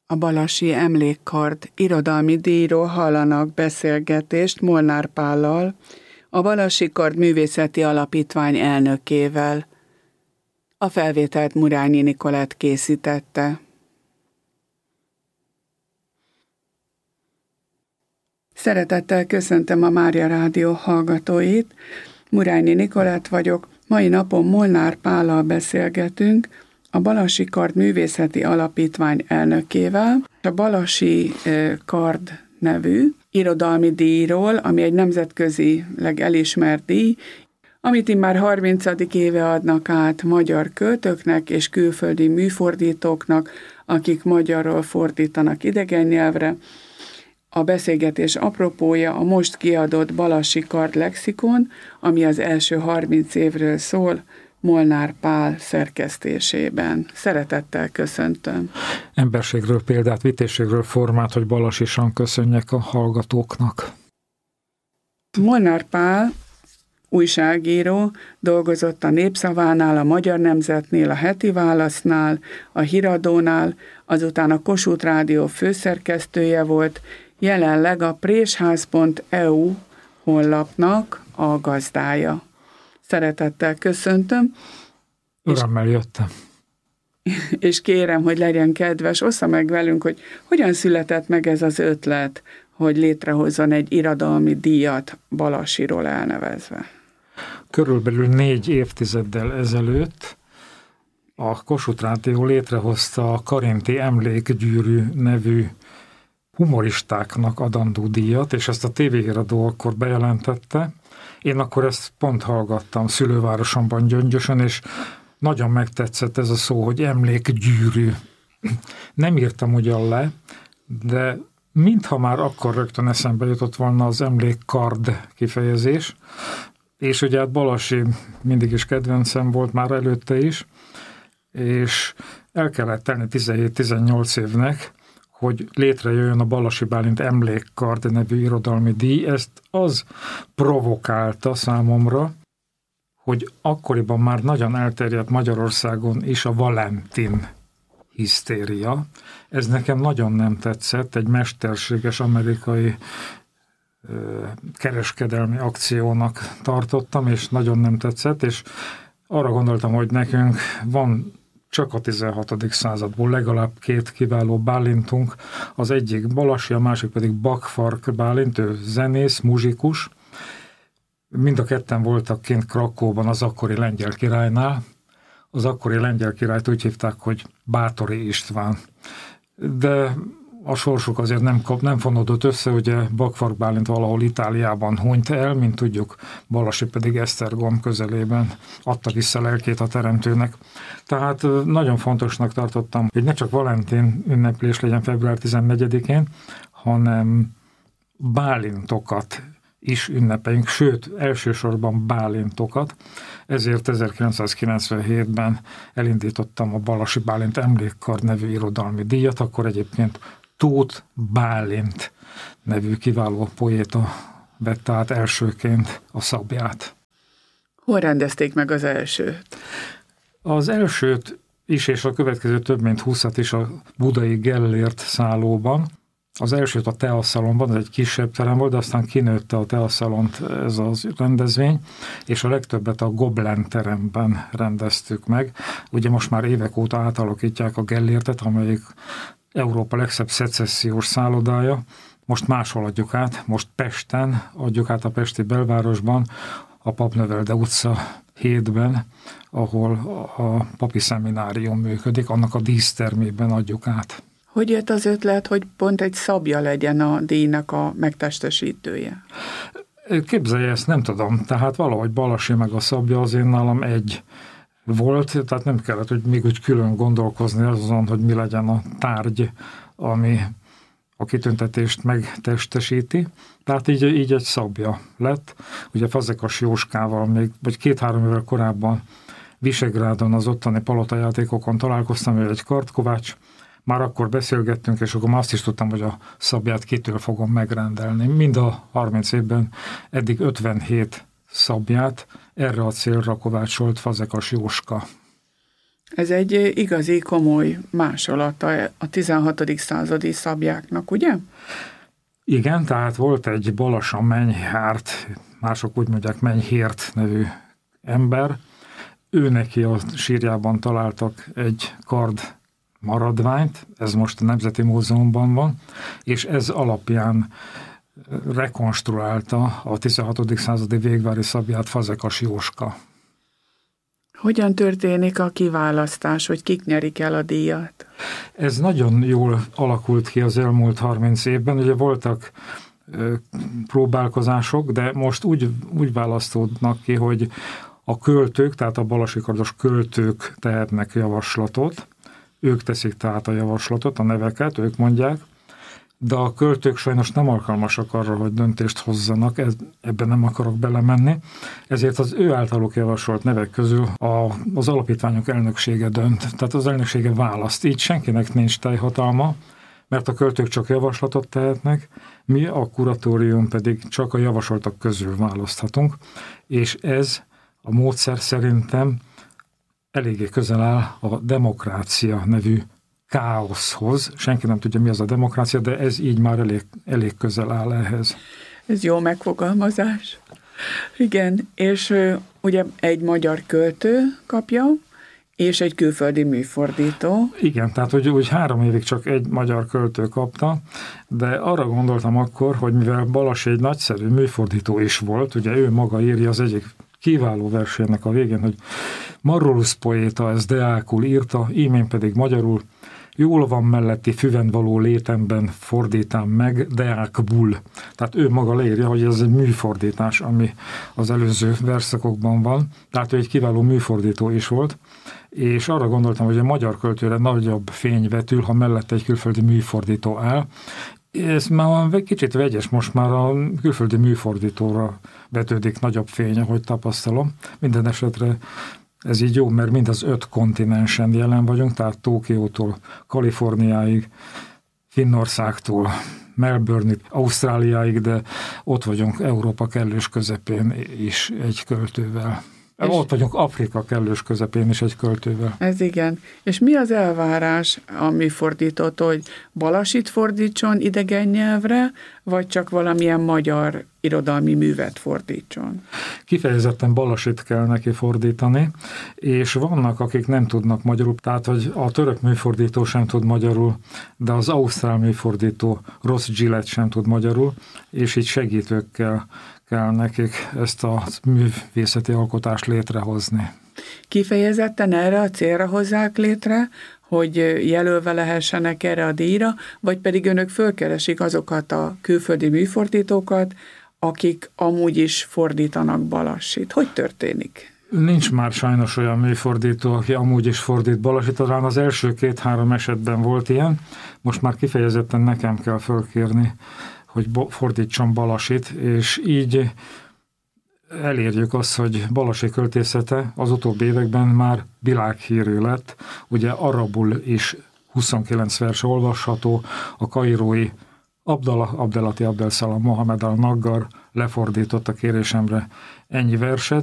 A Balassi Emlékkard irodalmi díjról hallanak beszélgetést Molnár Pállal, a Balassi Kard Művészeti Alapítvány elnökével. A felvételt Murányi Nikolett készítette. Szeretettel köszöntöm a Mária Rádió hallgatóit. Murányi Nikolett vagyok. Mai napon Molnár Pállal beszélgetünk, a Balassi Kard Művészeti Alapítvány elnökével. A Balassi Kard nevű irodalmi díjról, ami egy nemzetközileg elismert díj, amit immár 30. éve adnak át magyar költőknek és külföldi műfordítóknak, akik magyarról fordítanak idegen nyelvre. A beszélgetés apropója a most kiadott Balassi Kard lexikon, ami az első 30 évről szól, Molnár Pál szerkesztésében. Szeretettel köszöntöm. Emberségről példát, vitézségről formát, hogy balasisan köszönjek a hallgatóknak. Molnár Pál újságíró, dolgozott a Népszavánál, a Magyar Nemzetnél, a Heti Válasznál, a Híradónál, azután a Kossuth Rádió főszerkesztője volt, jelenleg a présház.eu honlapnak a gazdája. Szeretettel köszöntöm. Örömmel jöttem. És kérem, hogy legyen kedves, ossza meg velünk, hogy hogyan született meg ez az ötlet, hogy létrehozzon egy irodalmi díjat Balassiról elnevezve. Körülbelül 4 évtizeddel ezelőtt a Kossuth Rádió létrehozta a Karinti Emlékgyűrű nevű humoristáknak adandó díjat, és ezt a tévéhíradó akkor bejelentette. Én akkor ezt pont hallgattam szülővárosomban, Gyöngyösön, és nagyon megtetszett ez a szó, hogy emlékgyűrű. Nem írtam ugyan le, de mintha már akkor rögtön eszembe jutott volna az emlékkard kifejezés, és ugye hát Balassi mindig is kedvencem volt, már előtte is, és el kellett tenni 17-18 évnek, hogy létrejöjjön a Balassi Bálint Emlékkard nevű irodalmi díj. Ezt az provokálta számomra, hogy akkoriban már nagyon elterjedt Magyarországon is a Valentin hisztéria. Ez nekem nagyon nem tetszett, egy mesterséges amerikai kereskedelmi akciónak tartottam, és nagyon nem tetszett, és arra gondoltam, hogy nekünk van csak a 16. századból legalább 2 kiváló Bálintunk, az egyik Balassi, a másik pedig Bakfark Bálint, ő zenész, muzsikus. Mind a ketten voltak kint Krakóban az akkori lengyel királynál. Az akkori lengyel királyt úgy hívták, hogy Báthori István. De a sorsuk azért nem fonódott össze, ugye Bakfark Bálint valahol Itáliában hunyt el, mint tudjuk, Balassi pedig Esztergom közelében adta vissza lelkét a teremtőnek. Tehát nagyon fontosnak tartottam, hogy ne csak Valentin ünneplés legyen február 14-én, hanem Bálintokat is ünnepeljünk, sőt, elsősorban Bálintokat. Ezért 1997-ben elindítottam a Balassi Bálint Emlékkard nevű irodalmi díjat, akkor egyébként Tóth Bálint nevű kiváló poéta vette át elsőként a szabját. Hol rendezték meg az elsőt? Az elsőt is, és a következő több mint 20-at is a budai Gellért szállóban. Az elsőt a Teaszalonban, ez egy kisebb terem volt, de aztán kinőtte a Teaszalont ez az rendezvény, és a legtöbbet a Goblen teremben rendeztük meg. Ugye most már évek óta átalakítják a Gellértet, amelyik Európa legszebb szecessziós szállodája. Most máshol adjuk át, most Pesten adjuk át, a pesti belvárosban, a Papnövelde utca 7-ben, ahol a papi szeminárium működik, annak a dísztermében adjuk át. Hogy jött az ötlet, hogy pont egy szabja legyen a díjnak a megtestesítője? Képzelje, ezt nem tudom. Tehát valahogy Balassi meg a szabja az én nálam egy volt, tehát nem kellett, hogy még úgy külön gondolkozni azon, hogy mi legyen a tárgy, ami a kitüntetést megtestesíti. Tehát így egy szabja lett. Ugye Fazekas Jóskával még, vagy 2-3 évvel korábban Visegrádon az ottani palotajátékokon találkoztam, ő egy kardkovács. Már akkor beszélgettünk, és akkor azt is tudtam, hogy a szabját kitől fogom megrendelni. Mind a 30 évben eddig 57 szabját erre a célra kovácsolt Fazekas Jóska. Ez egy igazi komoly másolata a 16. századi szabjáknak, ugye? Igen, tehát volt egy Balassa Menyhárt, mások úgy mondják Menyhért nevű ember. Ő neki a sírjában találtak egy kard maradványt, ez most a Nemzeti Múzeumban van, és ez alapján rekonstruálta a 16. századi végvári szabját Fazekas Jóska. Hogyan történik a kiválasztás, hogy kik nyerik el a díjat? Ez nagyon jól alakult ki az elmúlt 30 évben. Ugye voltak próbálkozások, de most úgy választódnak ki, hogy a költők, tehát a balasikardos költők tehetnek javaslatot. Ők teszik tehát a javaslatot, a neveket, ők mondják, de a költők sajnos nem alkalmasak arra, hogy döntést hozzanak, ebben nem akarok belemenni, ezért az ő általuk javasolt nevek közül az alapítványok elnöksége dönt, tehát az elnöksége választ, így senkinek nincs teljhatalma, mert a költők csak javaslatot tehetnek, mi a kuratórium pedig csak a javasoltak közül választhatunk, és ez a módszer szerintem eléggé közel áll a demokrácia nevű káoszhoz. Senki nem tudja, mi az a demokrácia, de ez így már elég közel áll ehhez. Ez jó megfogalmazás. Igen, és ugye egy magyar költő kapja, és egy külföldi műfordító. Igen, tehát úgy 3 évig csak egy magyar költő kapta, de arra gondoltam akkor, hogy mivel Balasi egy nagyszerű műfordító is volt, ugye ő maga írja az egyik kiváló versének a végén, hogy Marrolus poéta ez deákul írta, ímén pedig magyarul, jól van melletti füven való létemben fordítám meg deákbul. Tehát ő maga leírja, hogy ez egy műfordítás, ami az előző verszakokban van. Tehát ő egy kiváló műfordító is volt, és arra gondoltam, hogy a magyar költőre nagyobb fény vetül, ha mellette egy külföldi műfordító áll. Ez már kicsit vegyes, most már a külföldi műfordítóra vetődik nagyobb fény, ahogy tapasztalom. Minden esetre ez így jó, mert mind az 5 kontinensen jelen vagyunk, tehát Tokiótól Kaliforniáig, Finnországtól Melbourne-ig, Ausztráliáig, de ott vagyunk Európa kellős közepén is egy költővel. Ott vagyunk Afrika kellős közepén is egy költővel. Ez igen. És mi az elvárás a műfordítótól, hogy Balasit fordítson idegen nyelvre, vagy csak valamilyen magyar irodalmi művet fordítson? Kifejezetten Balasit kell neki fordítani, és vannak, akik nem tudnak magyarul, tehát hogy a török műfordító sem tud magyarul, de az ausztrál műfordító Ross Gillett sem tud magyarul, és így segítőkkel kell nekik ezt a művészeti alkotást létrehozni. Kifejezetten erre a célra hozzák létre, hogy jelölve lehessenek erre a díjra, vagy pedig önök fölkeresik azokat a külföldi műfordítókat, akik amúgy is fordítanak Balasit. Hogy történik? Nincs már sajnos olyan műfordító, aki amúgy is fordít Balasit, talán az első 2-3 esetben volt ilyen, most már kifejezetten nekem kell fölkérni, hogy fordítson Balasit, és így elérjük azt, hogy Balasi költészete az utóbbi években már világhírű lett. Ugye arabul is 29 vers olvasható, a kairói Abdelati Abdelszalam Mohamed al-Naggar lefordított a kérésemre ennyi verset,